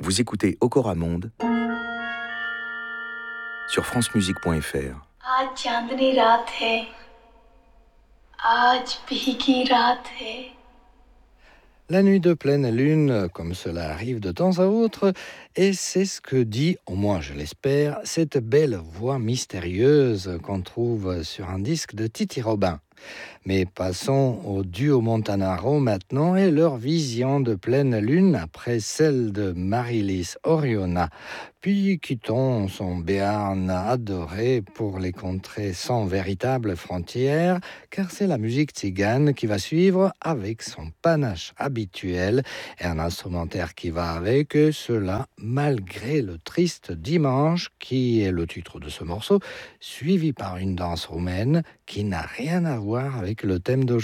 Vous écoutez Okora Monde sur francemusique.fr. आज चांदनी रात है, आज भीगी रात है. La nuit de pleine lune, comme cela arrive de temps à autre, et c'est ce que dit, au moins je l'espère, cette belle voix mystérieuse qu'on trouve sur un disque de Titi Robin. Mais passons au duo Montanaro maintenant et leur vision de pleine lune après celle de Marilys Oriona. Puis quittons son Béarn adoré pour les contrées sans véritable frontière, car c'est la musique tzigane qui va suivre avec son panache habituel et un instrumentaire qui va avec, et cela malgré le triste dimanche qui est le titre de ce morceau, suivi par une danse roumaine qui n'a rien à voir avec le thème d'aujourd'hui.